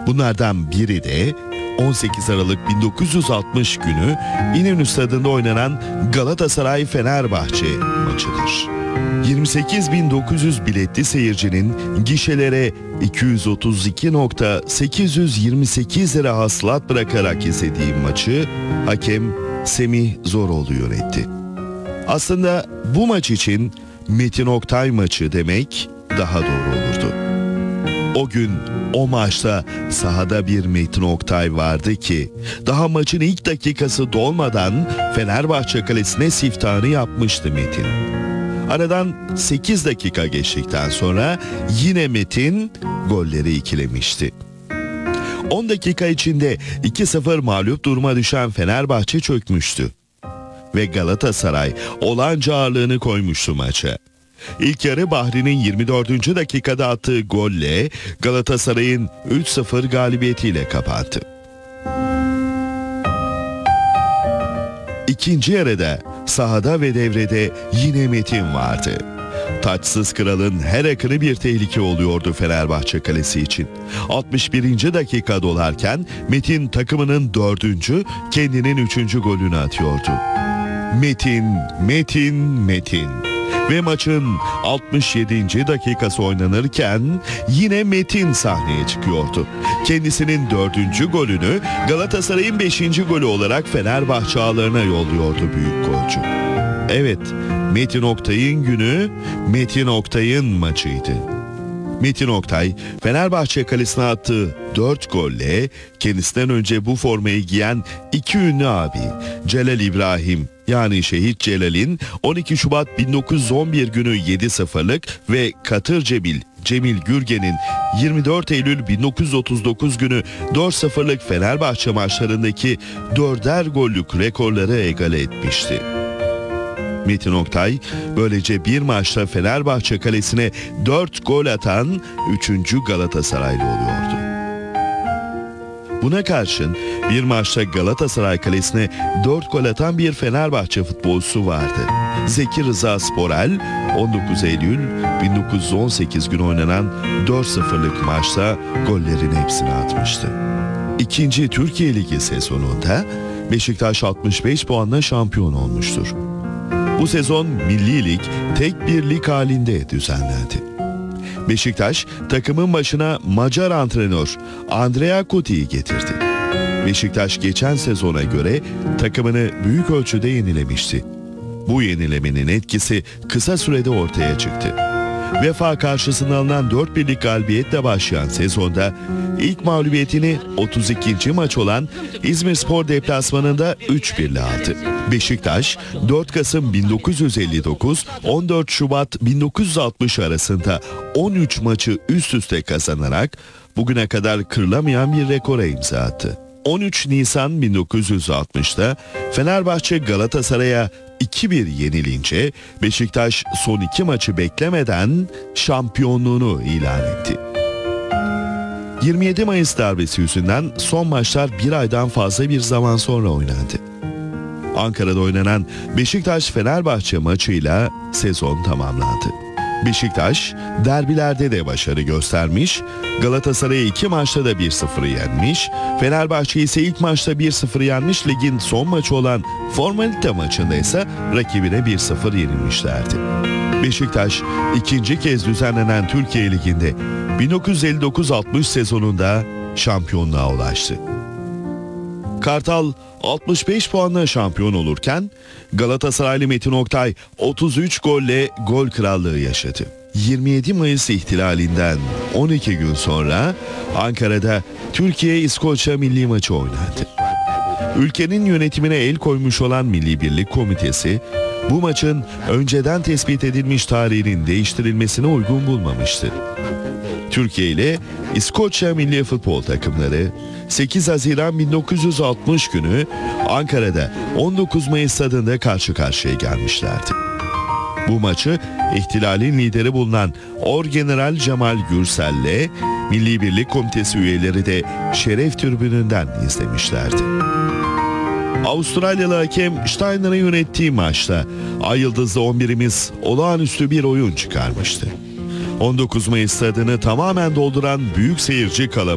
Bunlardan biri de 18 Aralık 1960 günü İnönü Stadı'nda oynanan Galatasaray-Fenerbahçe maçıdır. 28.900 biletli seyircinin gişelere 232.828 lira hasılat bırakarak izlediği maçı hakem Semih Zoroğlu yönetti. Aslında bu maç için Metin Oktay maçı demek daha doğru olurdu. O gün o maçta sahada bir Metin Oktay vardı ki daha maçın ilk dakikası dolmadan Fenerbahçe kalesine siftahını yapmıştı Metin. Aradan 8 dakika geçtikten sonra yine Metin golleri ikilemişti. 10 dakika içinde 2-0 mağlup duruma düşen Fenerbahçe çökmüştü. Ve Galatasaray olağanca ağırlığını koymuştu maça. İlk yarı Bahri'nin 24. dakikada attığı golle Galatasaray'ın 3-0 galibiyetiyle kapattı. İkinci yarıda sahada ve devrede yine Metin vardı. Taçsız kralın her akını bir tehlike oluyordu Fenerbahçe kalesi için. 61. dakika dolarken Metin takımının 4. kendinin 3. golünü atıyordu. Metin. Ve maçın 67. dakikası oynanırken yine Metin sahneye çıkıyordu. Kendisinin 4. golünü Galatasaray'ın 5. golü olarak Fenerbahçe ağlarına yolluyordu büyük golcü. Evet, Metin Oktay'ın günü Metin Oktay'ın maçıydı. Metin Oktay, Fenerbahçe kalesine attığı 4 golle kendisinden önce bu formayı giyen iki ünlü abi Celal İbrahim yani Şehit Celal'in 12 Şubat 1911 günü 7-0'lık ve Katır Cemil Gürgen'in 24 Eylül 1939 günü 4-0'lık Fenerbahçe maçlarındaki 4'er gollük rekorları egale etmişti. Metin Oktay böylece bir maçta Fenerbahçe kalesine 4 gol atan 3. Galatasaraylı oluyordu. Buna karşın bir maçta Galatasaray kalesine 4 gol atan bir Fenerbahçe futbolcusu vardı. Zeki Rıza Sporel 19 Eylül 1918 günü oynanan 4-0'lık maçta gollerin hepsini atmıştı. İkinci Türkiye Ligi sezonunda Beşiktaş 65 puanla şampiyon olmuştur. Bu sezon Milli Lig tek bir lig halinde düzenlendi. Beşiktaş takımın başına Macar antrenör Andrea Cotti'yi getirdi. Beşiktaş geçen sezona göre takımını büyük ölçüde yenilemişti. Bu yenilemenin etkisi kısa sürede ortaya çıktı. Vefa karşısında alınan 4-1'lik galibiyetle başlayan sezonda ilk mağlubiyetini 32. maç olan İzmirspor deplasmanında 3-1'le aldı. Beşiktaş 4 Kasım 1959 14 Şubat 1960 arasında 13 maçı üst üste kazanarak bugüne kadar kırılamayan bir rekora imza attı. 13 Nisan 1960'da Fenerbahçe Galatasaray'a 2-1 yenilince Beşiktaş son 2 maçı beklemeden şampiyonluğunu ilan etti. 27 Mayıs darbesi yüzünden son maçlar bir aydan fazla bir zaman sonra oynandı. Ankara'da oynanan Beşiktaş-Fenerbahçe maçıyla sezon tamamlandı. Beşiktaş derbilerde de başarı göstermiş, Galatasaray'ı 2 maçta da 1-0 yenmiş, Fenerbahçe ise ilk maçta 1-0 yenmiş, ligin son maçı olan formalite maçında ise rakibine 1-0 yenilmişlerdi. Beşiktaş ikinci kez düzenlenen Türkiye Ligi'nde 1959-60 sezonunda şampiyonluğa ulaştı. Kartal 65 puanla şampiyon olurken Galatasaraylı Metin Oktay 33 golle gol krallığı yaşadı. 27 Mayıs ihtilalinden 12 gün sonra Ankara'da Türkiye-İskoçya milli maçı oynandı. Ülkenin yönetimine el koymuş olan Milli Birlik Komitesi bu maçın önceden tespit edilmiş tarihinin değiştirilmesine uygun bulmamıştı. Türkiye ile İskoçya milli futbol takımları 8 Haziran 1960 günü Ankara'da 19 Mayıs stadında karşı karşıya gelmişlerdi. Bu maçı ihtilalin lideri bulunan Orgeneral Cemal Gürsel'le Milli Birlik Komitesi üyeleri de şeref tribününden izlemişlerdi. Avustralyalı hakem Steiner'ın yönettiği maçta Ay Yıldızlı 11'imiz olağanüstü bir oyun çıkarmıştı. 19 Mayıs stadını tamamen dolduran büyük seyirci kalabalığı